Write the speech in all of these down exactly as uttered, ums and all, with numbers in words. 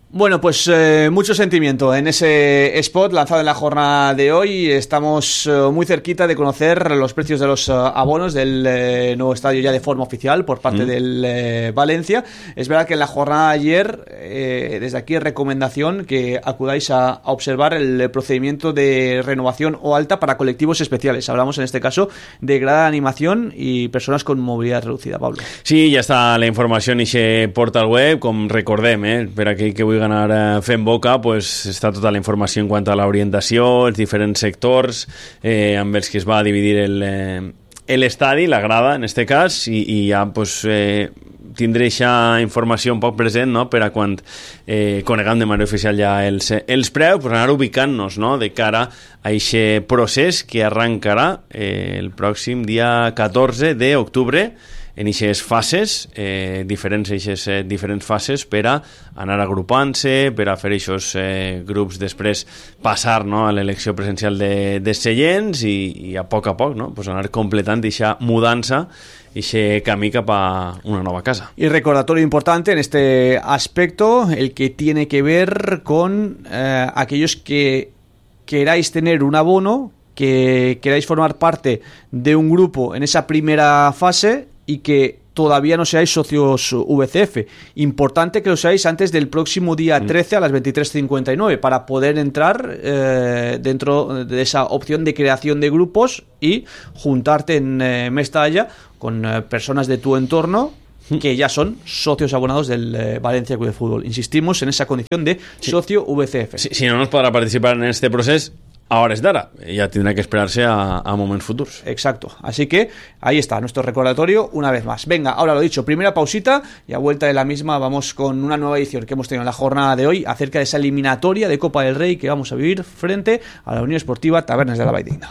Bueno, pues eh, mucho sentimiento en ese spot lanzado en la jornada de hoy. Estamos eh, muy cerquita de conocer los precios de los eh, abonos del eh, nuevo estadio ya de forma oficial por parte mm. del eh, Valencia. Es verdad que en la jornada de ayer, eh, desde aquí recomendación que acudáis a, a observar el procedimiento de renovación o alta para colectivos especiales. Hablamos en este caso de grada de animación y personas con movilidad reducida. Pablo. Sí, ja està la informació en aquest portal web, com recordem, eh, per aquell que vulgui anar eh, fent boca, pues, està tota la informació en quant a l'orientació, els diferents sectors eh, amb els que es va dividir el, eh, l'estadi, la grada en este cas, i, i ja pues, eh, tindré aquesta informació un poc present, no?, per a quan eh, coneguem de manera oficial ja els, els preus, per anar ubicant-nos, no?, de cara a aquest procés que arrencarà eh, el pròxim dia catorze d'octubre en aquestes fases, eh, diferents, eixes, eh, diferents fases per a anar agrupant-se, per a fer aquests eh, grups després passar, no?, a l'elecció presencial de, de seients i, i a poc a poc, no?, pues anar completant aquesta mudança y ese camí cap a una nueva casa. Y recordatorio importante en este aspecto, el que tiene que ver con eh, aquellos que queráis tener un abono, que queráis formar parte de un grupo en esa primera fase y que todavía no seáis socios V C F. Importante que lo seáis antes del próximo día trece a las veintitrés cincuenta y nueve para poder entrar eh, dentro de esa opción de creación de grupos y juntarte en eh, Mestalla con eh, personas de tu entorno que ya son socios abonados del eh, Valencia Club de Fútbol. Insistimos en esa condición de socio V C F. Si, si no nos podrá participar en este proceso, ahora es d'ara, ya tendrá que esperarse a, a momentos futuros. Exacto, así que ahí está nuestro recordatorio una vez más. Venga, ahora lo dicho, primera pausita y a vuelta de la misma vamos con una nueva edición que hemos tenido en la jornada de hoy acerca de esa eliminatoria de Copa del Rey que vamos a vivir frente a la Unión Esportiva Tabernes de la Valldigna.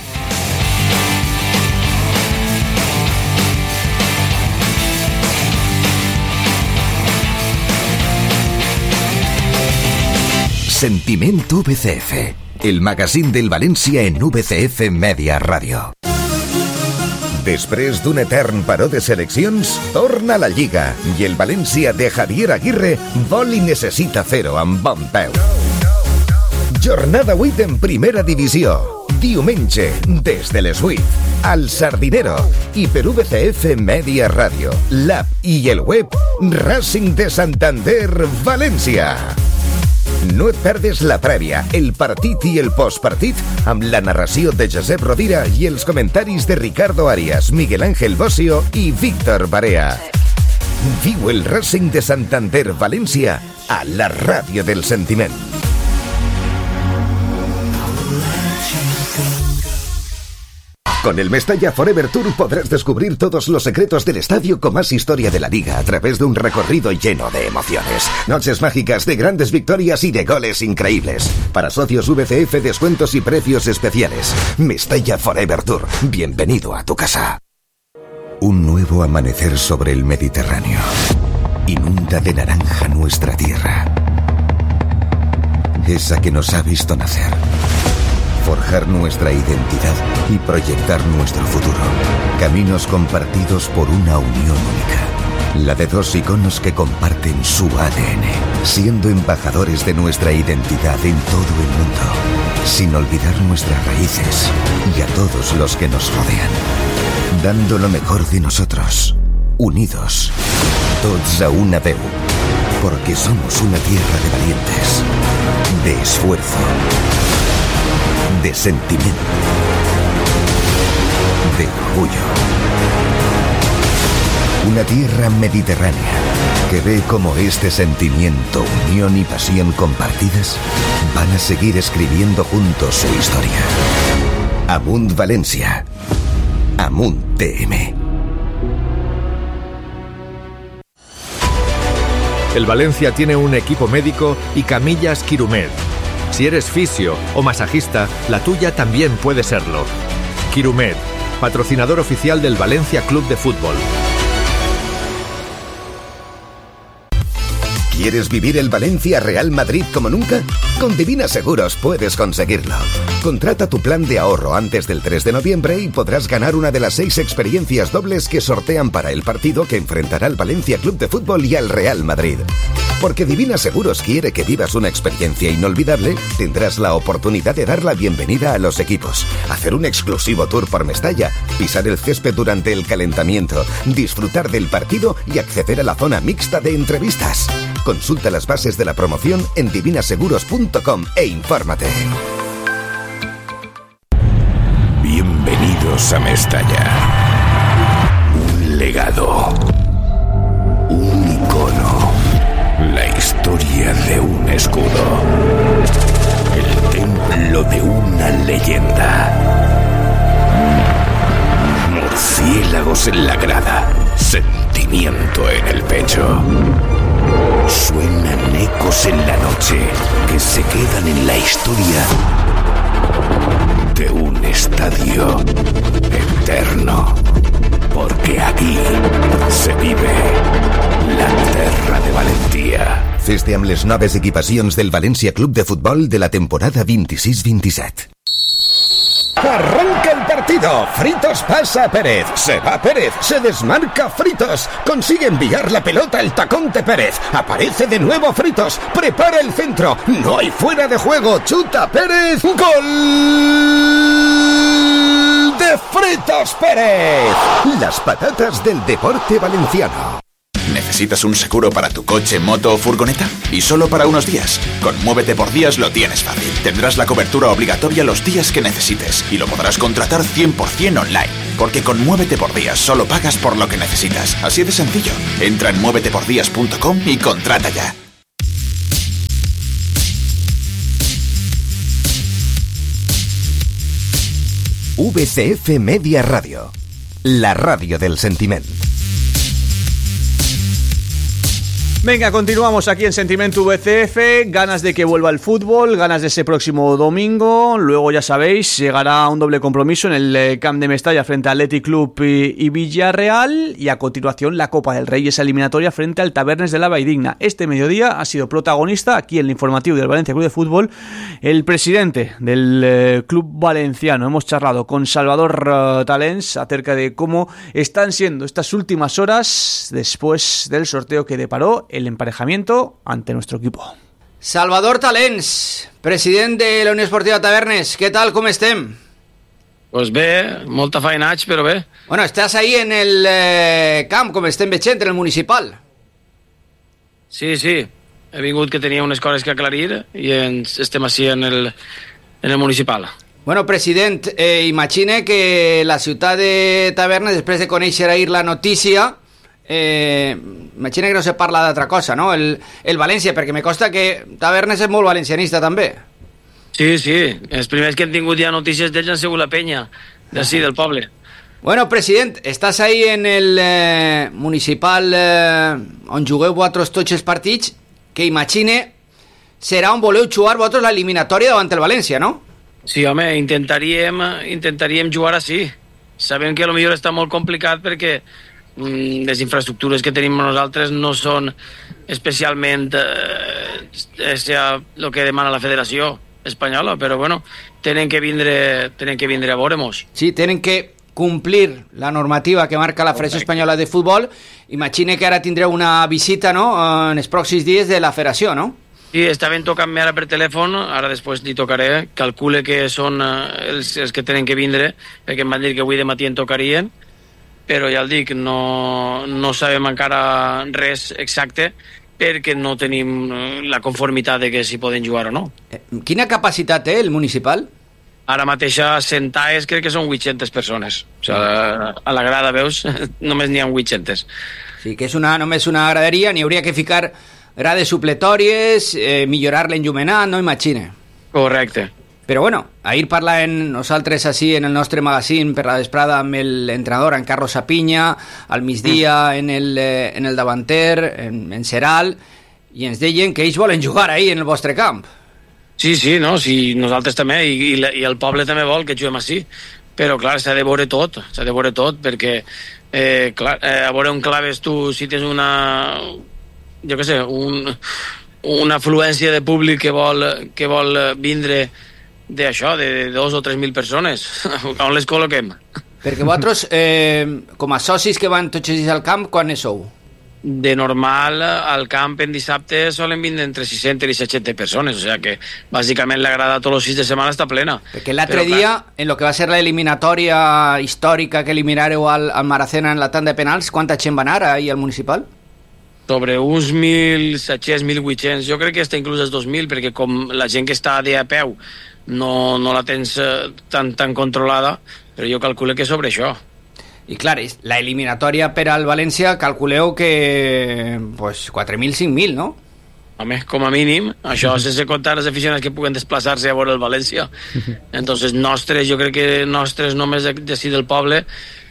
Sentiment V C F, el magazín del València en V C F Media Ràdio. Després d'un etern paró de seleccions, torna la Lliga i el València de Javier Aguirre vol i necessita fer-ho amb bon peu. Jornada vuit en primera divisió. Diumenge, des de les vuit, al Sardinero i per V C F Media Ràdio, l'app i el web Racing de Santander València. No et perdes la prèvia, el partit i el postpartit amb la narració de Josep Rovira i els comentaris de Ricardo Arias, Miguel Ángel Bossio i Víctor Barea. Viu el Racing de Santander València a la ràdio del sentiment. Con el Mestalla Forever Tour podrás descubrir todos los secretos del estadio con más historia de la liga a través de un recorrido lleno de emociones. Noches mágicas de grandes victorias y de goles increíbles. Para socios V C F, descuentos y precios especiales. Mestalla Forever Tour. Bienvenido a tu casa. Un nuevo amanecer sobre el Mediterráneo. Inunda de naranja nuestra tierra. Esa que nos ha visto nacer. Forjar nuestra identidad y proyectar nuestro futuro. Caminos compartidos por una unión única. La de dos iconos que comparten su A D N, siendo embajadores de nuestra identidad en todo el mundo, sin olvidar nuestras raíces y a todos los que nos rodean. Dando lo mejor de nosotros, unidos, tots a una veu, porque somos una tierra de valientes, de esfuerzo, de sentimiento, de orgullo. Una tierra mediterránea que ve cómo este sentimiento, unión y pasión compartidas van a seguir escribiendo juntos su historia. Amunt Valencia, Amunt T M. El Valencia tiene un equipo médico y camillas Quirumed. Si eres fisio o masajista, la tuya también puede serlo. Quirumed, patrocinador oficial del Valencia Club de Fútbol. ¿Quieres vivir el Valencia Real Madrid como nunca? Con Divina Seguros puedes conseguirlo. Contrata tu plan de ahorro antes del tres de noviembre y podrás ganar una de las seis experiencias dobles que sortean para el partido que enfrentará al Valencia Club de Fútbol y al Real Madrid. Porque Divina Seguros quiere que vivas una experiencia inolvidable, tendrás la oportunidad de dar la bienvenida a los equipos, hacer un exclusivo tour por Mestalla, pisar el césped durante el calentamiento, disfrutar del partido y acceder a la zona mixta de entrevistas. Consulta las bases de la promoción en divina seguros punto com e infórmate. Bienvenidos a Mestalla. Un legado. Un icono. La historia de un escudo. El templo de una leyenda. Murciélagos en la grada. Sentimiento en el pecho. Suenan ecos en la noche que se quedan en la historia de un estadio eterno. Porque aquí se vive la terra de Valentía. Fes-te amb les noves equipacions del València Club de Futbol de la temporada veintiséis veintisiete. Arranca el partido. Fritos pasa a Pérez. Se va Pérez. Se desmarca Fritos. Consigue enviar la pelota al tacón de Pérez. Aparece de nuevo Fritos. Prepara el centro. No hay fuera de juego. Chuta Pérez. ¡Gol de Fritos Pérez! Las patatas del deporte valenciano. ¿Necesitas un seguro para tu coche, moto o furgoneta? Y solo para unos días. Con Muévete por Días lo tienes fácil. Tendrás la cobertura obligatoria los días que necesites y lo podrás contratar cien por ciento online. Porque con Muévete por Días solo pagas por lo que necesitas. Así de sencillo. Entra en muévete por días punto com y contrata ya. V C F Media Radio. La radio del sentimiento. Venga, continuamos aquí en Sentimiento V C F. Ganas de que vuelva el fútbol, ganas de ese próximo domingo. Luego, ya sabéis, llegará un doble compromiso en el Camp de Mestalla frente al Athletic Club y, y Villarreal. Y a continuación la Copa del Rey, esa eliminatoria frente al Tabernes de la Valldigna. Este mediodía ha sido protagonista aquí en el informativo del Valencia Club de Fútbol el presidente del eh, club valenciano. Hemos charlado con Salvador uh, Talens acerca de cómo están siendo estas últimas horas después del sorteo que deparó el emparejamiento ante nuestro equipo. Salvador Talens, president de la Unió Esportiva Tavernes, què tal, com estem? Pues bé, molta feinatge, però bé. Bueno, estàs ahí en el eh, camp, com estem veient, en el municipal. Sí, sí, he vingut que tenia unes coses que aclarir i ens estem així en el, en el municipal. Bueno, president, eh, imagine que la ciutat de Tavernes, després de conèixer ahir la notícia, Eh, imagina que no se parla d'altra cosa, no? El, el València, perquè me costa que Tavernes és molt valencianista també. Sí, sí, els primers que hem tingut ja notícies d'ells han sigut la penya d'ací, del poble. Bueno, president, estàs ahí en el eh, municipal eh, on jugueu vosaltres tots els partits, que imagine serà on voleu jugar vosaltres l'eliminatòria davant el València, no? Sí, home, intentaríem, intentaríem jugar així. Sabem que potser està molt complicat perquè les infraestructures que tenim nosaltres no són especialment eh, el que demana la Federació Espanyola, però bueno, tenen que vindre, tenen que vindre a veure-mos. Sí, tenen que complir la normativa que marca la Federació Espanyola de Futbol. Imagine que ara tindreu una visita, no?, en els pròxims dies de la Federació, no? Sí, estaven tocant-me ara per telèfon, ara després li tocaré, calcule que són els, els que tenen que vindre, perquè em van dir que avui de matí en tocarien, però ja el dic, no, no sabem encara res exacte perquè no tenim la conformitat de que si poden jugar o no. Quina capacitat té el municipal? Ara mateix a Centaes crec que són vuit-centes persones. O sigui, a, a la grada, veus, només n'hi ha vuit-centes. Sí, que és una, només una graderia, n'hi hauria que ficar grades supletòries, eh, millorar l'enllumenat, no imagine. Correcte. Però bueno, ahir parlàvem nosaltres així en el nostre magazín per la vesprada amb l'entrenador, en Carlos Sapinya, al migdia en el, eh, en el davanter, en, en Seral, i ens deien que ells volen jugar ahí en el vostre camp. Sí, sí, no, sí, nosaltres també, i, i, i el poble també vol que juguem així, però clar, s'ha de veure tot, s'ha de veure tot, perquè eh, clar, eh, a veure on claves tu si tens una, jo què sé, un, una afluència de públic que vol, que vol vindre d'això, de dos o tres mil persones. On les col·loquem? Perquè vosaltres, eh, com a socis que van tots ells al camp, quan ne sou? de normal al camp en dissabte solen vindre entre sis-centes i set-centes persones, o sea que bàsicament la grada tots els sis de setmana està plena. Perquè l'altre dia, en lo que va ser la eliminatòria històrica que eliminareu al, al Maracena en la tanda de penals, quanta gent va anar ahir al municipal? Sobre uns mil set-cents, mil vuit-cents, jo crec que està inclús els dos mil, perquè com la gent que està a peu no, no la tens eh, tan, tan controlada, però jo calculo que sobre això. I clar, la eliminatòria per al València calculeu que pues, quatre mil, cinc mil, no? Home, com a mínim, això sense comptar les aficionats que puguen desplaçar-se a veure el València. Entonces, nostres, jo crec que nostres només d'ací del poble,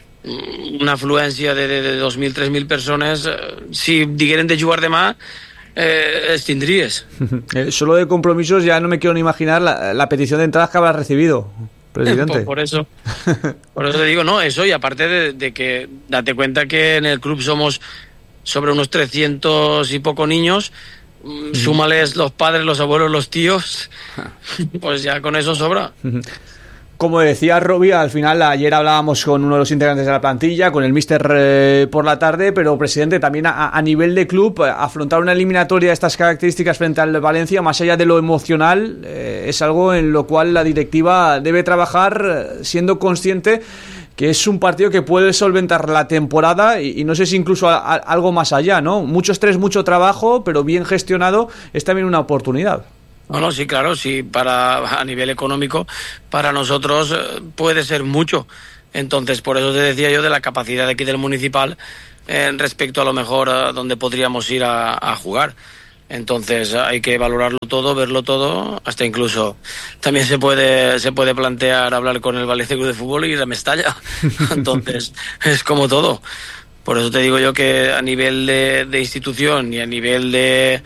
una afluència de, de, de dos mil, tres mil persones, si digueren de jugar demà, eh, es tindries. Eh, solo de compromisos ya no me quiero ni imaginar la, la petición de entradas que habrás recibido, presidente. Por, por eso, por eso te digo, no, eso, y aparte de, de que, date cuenta que en el club somos sobre unos trescientos y poco niños, mm. súmales los padres, los abuelos, los tíos, pues ya con eso sobra. Como decía Robbie, al final ayer hablábamos con uno de los integrantes de la plantilla, con el míster eh, por la tarde, pero presidente, también a, a nivel de club, afrontar una eliminatoria de estas características frente al Valencia, más allá de lo emocional, eh, es algo en lo cual la directiva debe trabajar siendo consciente que es un partido que puede solventar la temporada y, y no sé si incluso a, a, algo más allá, ¿no? Mucho estrés, mucho trabajo, pero bien gestionado, es también una oportunidad. No, no, sí, claro, sí, para a nivel económico, para nosotros eh, puede ser mucho. Entonces, por eso te decía yo de la capacidad de aquí del municipal eh, respecto a lo mejor a donde podríamos ir a, a jugar. Entonces, hay que valorarlo todo, verlo todo, hasta incluso también se puede se puede plantear hablar con el Valencia Club de Fútbol y ir a Mestalla. Entonces, es como todo. Por eso te digo yo que a nivel de, de institución y a nivel de...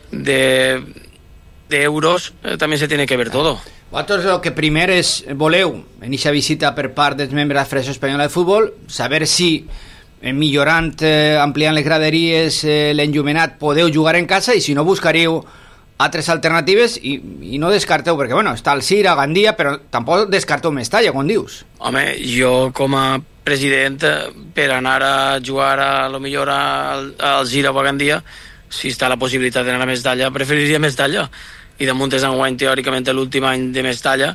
de de euros eh, també se tiene que ver todo. Vosaltres el que primer és voleu en aquesta visita per part dels membres de la Federació Espanyola de Futbol, saber si eh, millorant, eh, ampliant les graderies, eh, l'enllumenat, podeu jugar en casa i si no buscareu altres alternatives i, i no descarteu, perquè bueno, està el Cira, Gandia, però tampoc descarteu Mestalla, com dius. Home, jo com a president per anar a jugar a lo millor al, al Gira o a Gandia, si està la possibilitat d'anar a Mestalla, preferiria Mestalla. I damunt és enguany, teòricament, l'últim any de Mestalla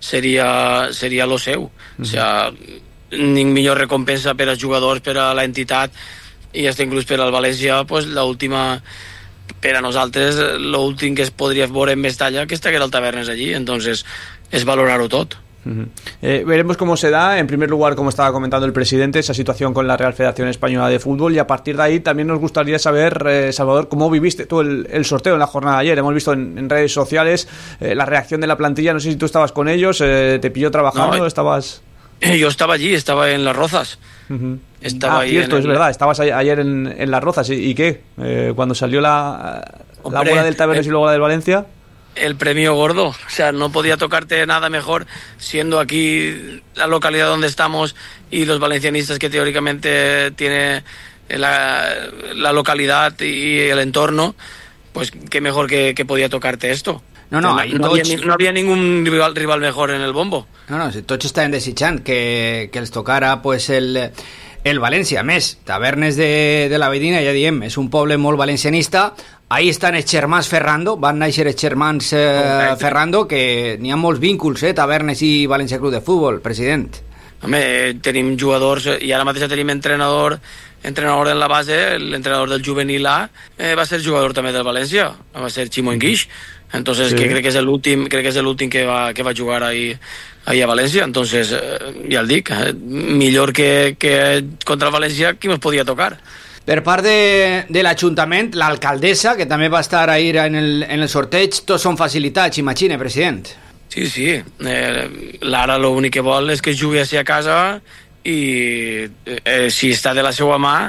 seria, seria lo seu. Mm-hmm. O sigui, ni millor recompensa per als jugadors, per a l'entitat i hasta inclús per al València, pues, l'última, per a nosaltres, l'últim que es podria veure en Mestalla, que està que era el Tavernes allí. Entonces, és valorar-ho tot. Uh-huh. Eh, veremos cómo se da, en primer lugar, como estaba comentando el presidente, esa situación con la Real Federación Española de Fútbol, y a partir de ahí también nos gustaría saber, eh, Salvador, cómo viviste tú el, el sorteo en la jornada de ayer. Hemos visto en, en redes sociales eh, la reacción de la plantilla, no sé si tú estabas con ellos, eh, te pilló trabajando, no, estabas... Yo estaba allí, estaba en Las Rozas. Uh-huh. Estaba ah, ahí cierto, en es el... verdad, estabas ayer en, en Las Rozas, ¿y, y qué? Eh, cuando salió la, la bola del Tabernes eh... y luego la del Valencia... El premio gordo, o sea, no podía tocarte nada mejor siendo aquí la localidad donde estamos y los valencianistas que teóricamente tiene la, la localidad y el entorno, pues qué mejor que, que podía tocarte esto. No, no, no, no, tots... había, no había ningún rival, rival mejor en el bombo. No, no, tots estaven desitjant que, que els tocara pues, el, el València. A més, Tavernes de, de la Vedina, ja diem, és un poble molt valencianista. Ahí estan els germans Ferrando, van néixer els germans eh, Ferrando, que n'hi ha molts vínculs, eh, Tavernes i València Club de Futbol, president. Home, tenim jugadors, i ara mateix tenim entrenador, entrenador en la base, l'entrenador del juvenil A, eh, va ser jugador també del València, va ser Ximo Enguix, entonces sí. que crec que és l'últim, crec que és l'últim que va que va jugar ahí, ahí a València, entonces eh, ja el dic, eh, millor que, que contra el València, qui ens podia tocar? Per part de, de l'Ajuntament, l'alcaldessa, que també va estar ahir en el, en el sorteig, tots són facilitats, imagine, president. Sí, sí. Eh, L'Ara l'únic que vol és que jugui a casa i eh, si està de la seva mà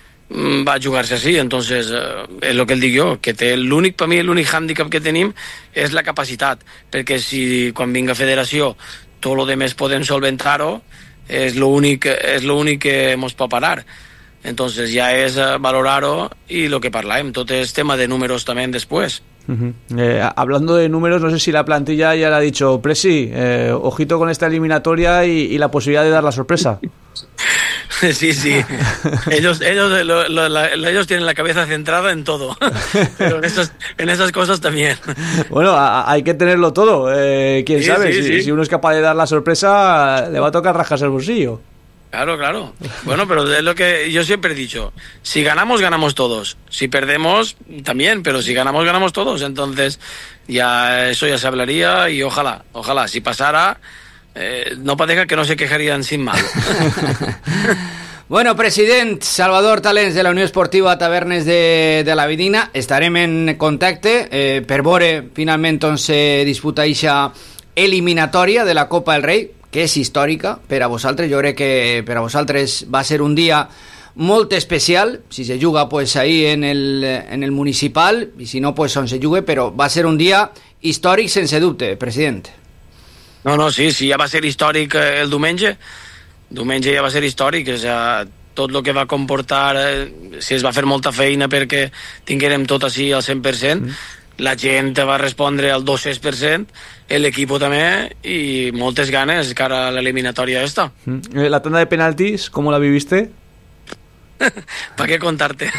va a jugar-se així. Entonces, eh, és el que el dic jo, que té l'únic, per mi, l'únic hàndicap que tenim és la capacitat, perquè si quan vinga federació tot lo demés podem solventar-ho, és l'únic és l'únic que ens pot parar. Entonces ya es uh, valorar-ho y lo que parlàvem, tot és tema de números también después. Uh-huh. eh, hablando de números, no sé si la plantilla ya le ha dicho, Presi, eh, ojito con esta eliminatoria y, y la posibilidad de dar la sorpresa. Sí, sí. Ellos, ellos, lo, lo, la, ellos tienen la cabeza centrada en todo. Pero en esas, en esas cosas también. Bueno, a, hay que tenerlo todo. Eh, ¿Quién sí, sabe? Sí, si, sí. si uno es capaz de dar la sorpresa, le va a tocar rascarse el bolsillo. Claro, claro. Bueno, pero es lo que yo siempre he dicho. Si ganamos, ganamos todos. Si perdemos, también. Pero si ganamos, ganamos todos. Entonces, ya eso ya se hablaría y ojalá, ojalá. Si pasara, eh, no parezca que no se quejarían sin mal. Bueno, president Salvador Talens de la Unió Esportiva Tavernes de, de la Vidina, estarem en contacte eh, per veure finalment on se disputa eixa eliminatòria de la Copa del Rei, que és històrica per a vosaltres. Jo crec que per a vosaltres va ser un dia molt especial, si se juga pues ahí en el, en el municipal, i si no pues on se jugue, però va ser un dia històric sense dubte, president. No, no, sí, sí, ja va ser històric el diumenge, diumenge ja va ser històric, o sigui, tot el que va comportar, eh, si es va fer molta feina perquè tinguérem tot així al cent per cent, mm. La gent va respondre al dos-cents per cent, l'equip també, i moltes ganes cara a l'eliminatòria esta. Mm. La tanda de penaltis, ¿cómo la viviste? ¿Para qué contarte?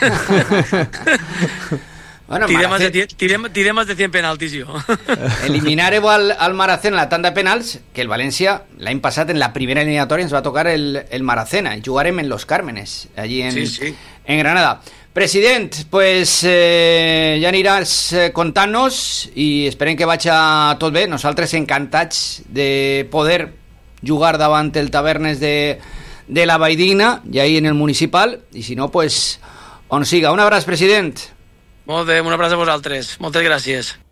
Bueno, tiré, Maracén... más de, tiré, tiré más de cien penaltis jo. Eliminareu al, al Maracén en la tanda de penals, que el València l'any passat en la primera eliminatòria ens va tocar el, el Maracena, i jugarem en Los Cármenes, allí en, sí, sí. en Granada. President, pues eh, ja aniràs contant-nos i esperem que vagi tot bé. Nosaltres encantats de poder jugar davant el Tavernes de, de la Valldigna i ahí en el municipal, i si no, pues on siga. Un abraç, president. Molt bé, un abraç a vosaltres. Moltes gràcies.